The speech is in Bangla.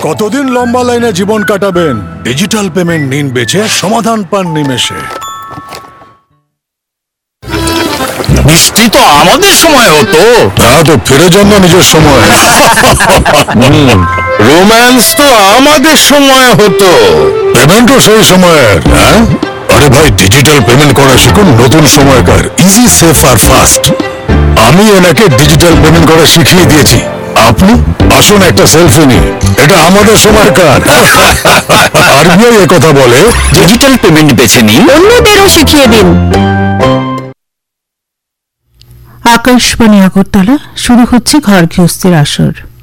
কতদিন লম্বা লাইনে জীবন কাটাবেন? ডিজিটাল পেমেন্ট নিন বেছে, সমাধান পান নিমেষে। বৃষ্টি তো আমাদের সময় হতো। তা তো ফিরে যান না নিজের সময়। রোম্যান্স তো আমাদের সময় হতো। পেমেন্টও সেই সময়ের। হ্যাঁ, আরে ভাই, ডিজিটাল পেমেন্ট করা শিখুন নতুন সময়কার। ইজি, সেফ আর ফাস্ট। আমি এনাকে ডিজিটাল পেমেন্ট করা শিখিয়ে দিয়েছি। আপনি আসুন একটা সেলফি নিয়ে, এটা আমাদের সময়কার। আরবিআই কথা বলে, ডিজিটাল পেমেন্ট বেছে নিন, অন্যদেরও শিখিয়ে দিন। আকাশবাণী আগরতলা, শুরু হচ্ছে ঘর গৃহস্থের আসর।